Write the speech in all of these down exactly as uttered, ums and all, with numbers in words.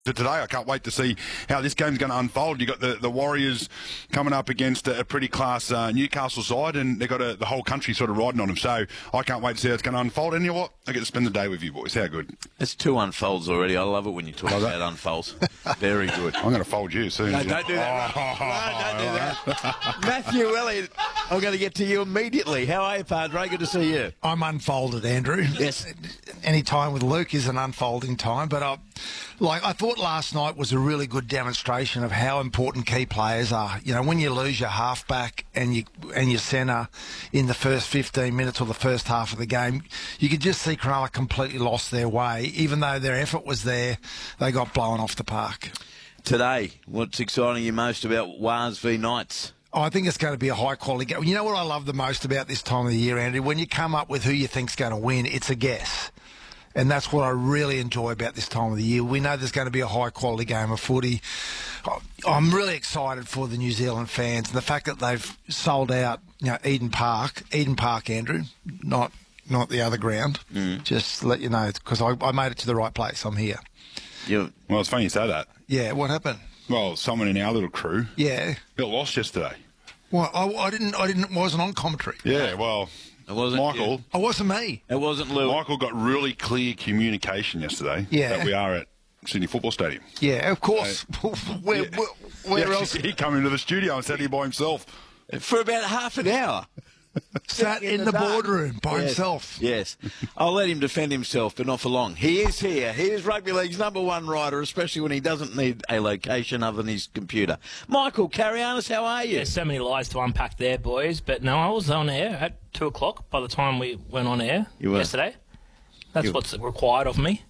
today. I can't wait to see how this game's going to unfold. You've got the, the Warriors coming up against a, a pretty class uh, Newcastle side, and they've got a, the whole country sort of riding on them. So I can't wait to see how it's going to unfold. And you know what? I get to spend the day with you boys. How good. It's two unfolds already. I love it when you talk Love about that. unfolds. Very good. I'm going to fold you soon. No, don't do that. No, don't do that. Matthew Elliott, I'm going to get to you immediately. How are you, Padre? Good to see you. I'm unfolded, Andrew. Yes. Any time with Luke is an unfolding time, but I, like I thought last night was a really good demonstration of how important key players are. You know, when you lose your halfback and you and your centre in the first fifteen minutes or the first half of the game, you could just see Cronulla completely lost their way. Even though their effort was there, they got blown off the park. Today, what's exciting you most about Wars v Knights? Oh, I think it's going to be a high-quality game. You know what I love the most about this time of the year, Andrew? When you come up with who you think's going to win, it's a guess. And that's what I really enjoy about this time of the year. We know there's going to be a high-quality game of footy. I'm really excited for the New Zealand fans and the fact that they've sold out, you know, Eden Park. Eden Park, Andrew, not not the other ground. Mm. Just to let you know, because I, I made it to the right place. I'm here. You, Well, it's funny you say that. Yeah, what happened? Well, someone in our little crew Yeah. got lost yesterday. Well, I, I didn't. I didn't. Wasn't on commentary. Yeah, well, It wasn't Michael. you. I wasn't me. It wasn't Lou. Michael got really clear communication yesterday Yeah. that we are at Sydney Football Stadium. Yeah, of course. where Yeah. where, where Yeah, else? He came into the studio and sat here by himself. For about half an hour. Sat in the dark. boardroom by Yes. himself. Yes. I'll let him defend himself, but not for long. He is here. He is Rugby League's number one writer, especially when he doesn't need a location other than his computer. Michael Carrianis, how are you? There's so many lies to unpack there, boys. But no, I was on air at two o'clock by the time we went on air You were. yesterday. That's You- what's required of me.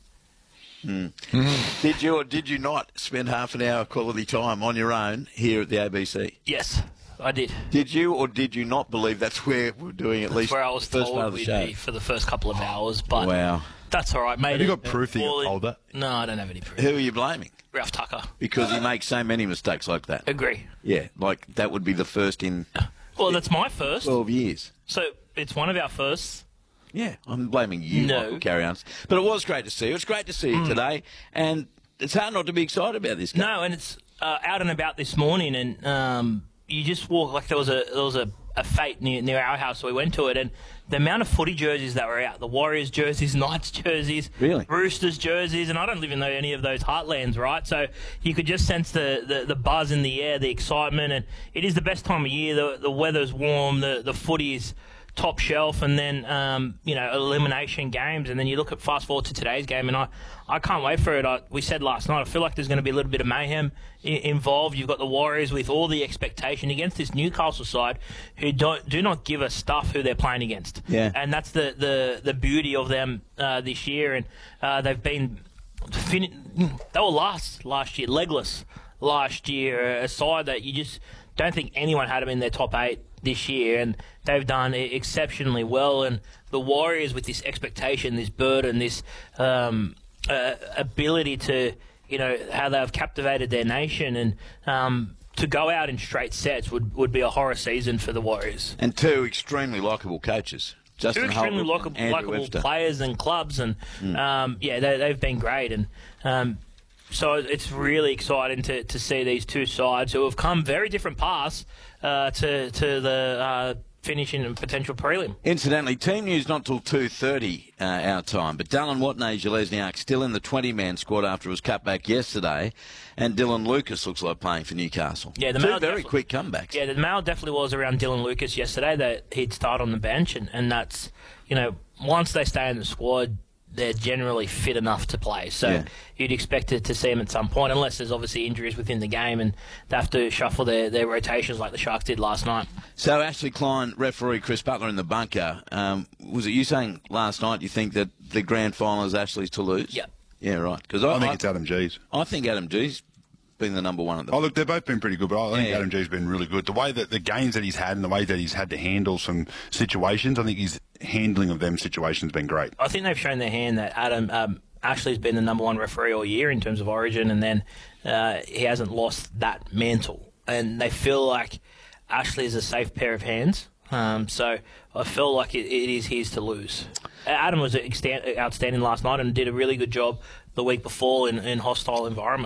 Did you or did you not spend half an hour quality time on your own here at the A B C? Yes, I did. Did you or did you not believe that's where we're doing at That's least where I was the first part told of the we'd show? be for the first couple of hours. But Wow. that's all right, mate. Have you got proof that you All in- told that? No, I don't have any proof. Who are you blaming? Ralph Tucker. Because he makes so many mistakes like that. Agree. Yeah, like that would be the first in Well, that's my first. twelve years. So it's one of our firsts. Yeah, I'm blaming you, No. Michael Carrianis. But it was great to see you. It's great to see you today, and it's hard not to be excited about this game. No, and it's uh, out and about this morning, and um, you just walk like there was a there was a, a fete near near our house, so we went to it, and the amount of footy jerseys that were out, the Warriors jerseys, Knights jerseys, Really? Roosters jerseys, and I don't even know any of those heartlands, right? So you could just sense the, the, the buzz in the air, the excitement, and it is the best time of year. The the weather's warm, the the footy is top shelf, and then um, you know, elimination games, and then you look at fast forward to today's game, and I, I can't wait for it. I, we said last night, I feel like there's going to be a little bit of mayhem I- involved. You've got the Warriors with all the expectation against this Newcastle side, who don't do not give a stuff who they're playing against. Yeah. And that's the the, the beauty of them uh, this year, and uh, they've been fin- they were last last year, legless last year, a side that you just don't think anyone had them in their top eight this year, and they've done e- exceptionally well. And the Warriors, with this expectation, this burden, this um, uh, ability to, you know, how they've captivated their nation, and um, to go out in straight sets would, would be a horror season for the Warriors. And two extremely likeable coaches. Justin Two extremely Holbrook likable, and Andrew likable Webster. players and clubs, and um, yeah, they, they've been great. And um, so it's really exciting to, to see these two sides who have come very different paths uh, to to the uh, finishing and potential prelim. Incidentally, team news not till two thirty uh, our time, but Dallin Watney-Jalesniak still in the twenty-man squad after his cutback yesterday, and Dylan Lucas looks like playing for Newcastle. Yeah, the Two Mail very definitely- quick comebacks. Yeah, the mail definitely was around Dylan Lucas yesterday that he'd start on the bench, and, and that's, you know, once they stay in the squad, they're generally fit enough to play. So Yeah. you'd expect to, to see them at some point, unless there's obviously injuries within the game and they have to shuffle their, their rotations like the Sharks did last night. So Ashley Klein, referee Chris Butler in the bunker. Um, was it you saying last night you think that the grand final is Ashley's to lose? Yep. Yeah, right. Because I I, think I, it's Adam G's. I think Adam G's been the number one at the Oh, look, they've both been pretty good, but I think Yeah. Adam G's been really good. The way that the games that he's had and the way that he's had to handle some situations, I think his handling of them situations has been great. I think they've shown their hand that Adam um, Ashley's been the number one referee all year in terms of Origin, and then uh, he hasn't lost that mantle. And they feel like Ashley is a safe pair of hands. Um, so I feel like it, it is his to lose. Adam was extant- outstanding last night and did a really good job the week before in in hostile environment.